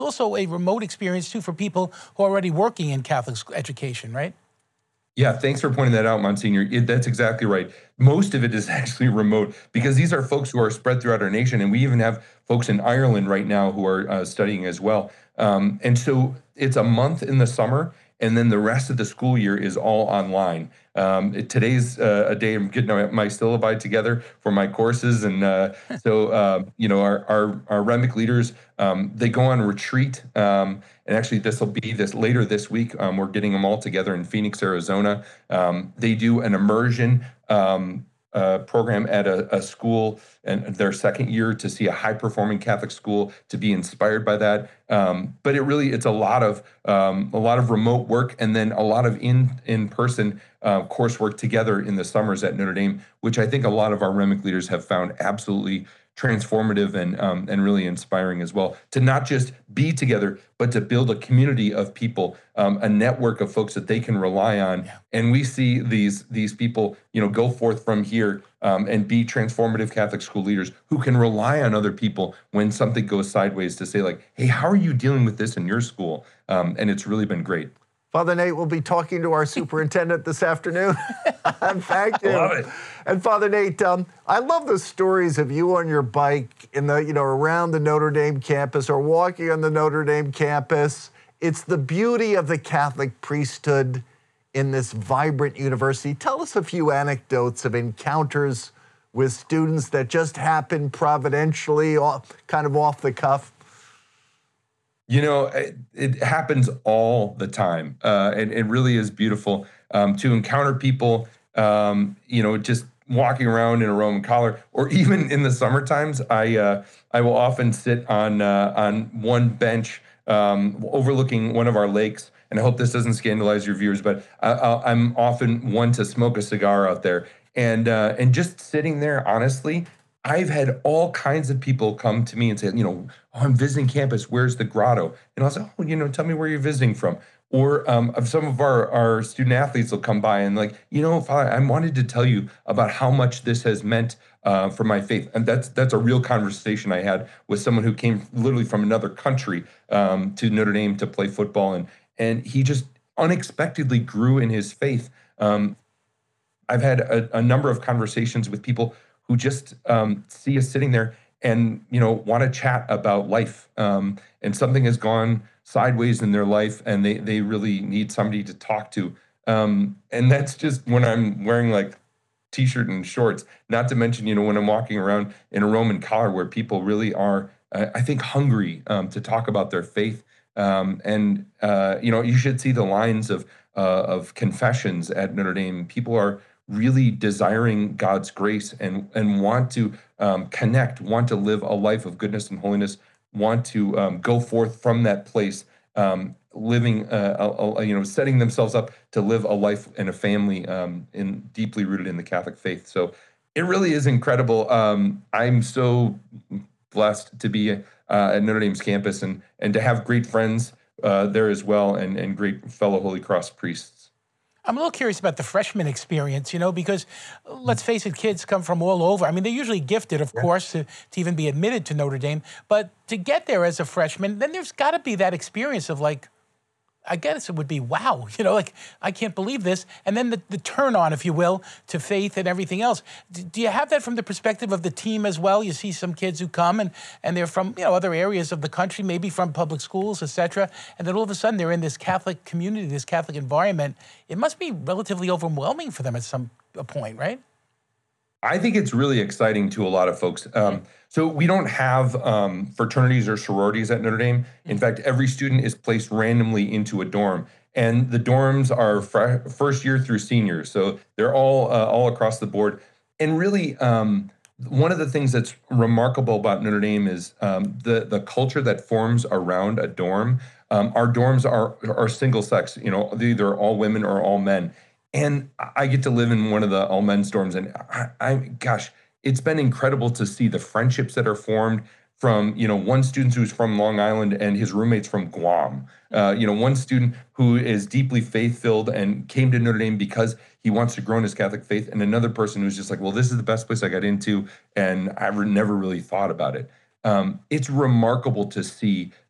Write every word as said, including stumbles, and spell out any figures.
also a remote experience too for people who are already working in Catholic sc- education, right? Yeah, thanks for pointing that out, Monsignor. It, that's exactly right. Most of it is actually remote because these are folks who are spread throughout our nation, and we even have folks in Ireland right now who are uh, studying as well. Um, and so it's a month in the summer, and then the rest of the school year is all online. Um, it- today's uh, a day I'm getting my my syllabi together for my courses, and uh, so uh, you know our our our REMIC leaders, um, they go on retreat. Um, and actually, this will be this later this week. Um, we're getting them all together in Phoenix, Arizona. Um, they do an immersion um, uh, program at a, a school and their second year to see a high performing Catholic school, to be inspired by that. Um, but it really, it's a lot of um, a lot of remote work, and then a lot of in in person uh, coursework together in the summers at Notre Dame, which I think a lot of our REMIC leaders have found absolutely transformative and um, and really inspiring as well, to not just be together, but to build a community of people, um, a network of folks that they can rely on. Yeah. And we see these these people, you know, go forth from here um, and be transformative Catholic school leaders who can rely on other people when something goes sideways, to say like, hey, how are you dealing with this in your school? Um, and it's really been great. Father Nate will be talking to our superintendent this afternoon. Thank you. Love it. And Father Nate, um, I love the stories of you on your bike in the, you know, around the Notre Dame campus or walking on the Notre Dame campus. It's the beauty of the Catholic priesthood in this vibrant university. Tell us a few anecdotes of encounters with students that just happen providentially, kind of off the cuff. You know, it, it happens all the time, uh, and it really is beautiful um, to encounter people, um, you know, just walking around in a Roman collar, or even in the summer times. I uh, I will often sit on uh, on one bench um, overlooking one of our lakes, and I hope this doesn't scandalize your viewers, but I, I, I'm often one to smoke a cigar out there, and uh, and just sitting there, honestly. I've had all kinds of people come to me and say, you know, oh, I'm visiting campus. Where's the grotto? And I'll say, oh, you know, tell me where you're visiting from. Or um, of some of our, our student athletes will come by and like, you know, Father, I wanted to tell you about how much this has meant uh, for my faith. And that's that's a real conversation I had with someone who came literally from another country um, to Notre Dame to play football. And, and he just unexpectedly grew in his faith. Um, I've had a, a number of conversations with people who just um, see us sitting there and you know want to chat about life, um, and something has gone sideways in their life, and they they really need somebody to talk to. Um, and that's just when I'm wearing like t-shirt and shorts. Not to mention, you know, when I'm walking around in a Roman collar, where people really are, uh, I think, hungry um, to talk about their faith. Um, and uh, you know, you should see the lines of uh, of confessions at Notre Dame. People are really desiring God's grace and and want to um, connect, want to live a life of goodness and holiness, want to um, go forth from that place, um, living, uh, a, a, you know, setting themselves up to live a life and a family um, in deeply rooted in the Catholic faith. So it really is incredible. Um, I'm so blessed to be uh, at Notre Dame's campus and and to have great friends uh, there as well, and and great fellow Holy Cross priests. I'm a little curious about the freshman experience, you know, because uh, let's face it, kids come from all over. I mean, they're usually gifted, of Yeah. course, to, to even be admitted to Notre Dame. But to get there as a freshman, then there's got to be that experience of like, I guess it would be, wow, you know, like, I can't believe this. And then the, the turn on, if you will, to faith and everything else. D- do you have that from the perspective of the team as well? You see some kids who come and, and they're from, you know, other areas of the country, maybe from public schools, et cetera. And then all of a sudden they're in this Catholic community, this Catholic environment. It must be relatively overwhelming for them at some a point, right? I think it's really exciting to a lot of folks. Um, so we don't have um, fraternities or sororities at Notre Dame. In fact, every student is placed randomly into a dorm, and the dorms are fr- first year through seniors. So they're all uh, all across the board. And really, um, one of the things that's remarkable about Notre Dame is um, the the culture that forms around a dorm. Um, our dorms are are single sex. You know, they're either all women or all men. And I get to live in one of the all men's dorms, and I, I, gosh, it's been incredible to see the friendships that are formed from, you know, one student who's from Long Island and his roommates from Guam. Uh, you know, one student who is deeply faith-filled and came to Notre Dame because he wants to grow in his Catholic faith, and another person who's just like, well, this is the best place I got into, and I re- never really thought about it. Um, it's remarkable to see